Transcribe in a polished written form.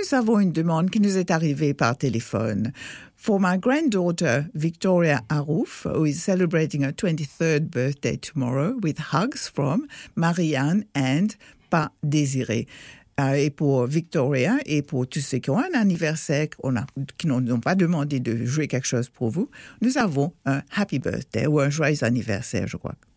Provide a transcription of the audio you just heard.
nous avons une demande qui nous est arrivée par téléphone. For my granddaughter, Victoria Arouf, who is celebrating her 23rd birthday tomorrow, with hugs from Marianne and Pa Désiré. Et pour Victoria et pour tous ceux qui ont un anniversaire, qui n'ont pas demandé de jouer quelque chose pour vous, nous avons un happy birthday ou un joyeux anniversaire, je crois.